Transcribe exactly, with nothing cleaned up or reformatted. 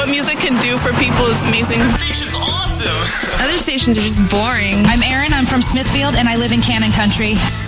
what music can do for people is amazing. Other stations are just boring. I'm Erin. I'm from Smithfield, and I live in Cannon Country.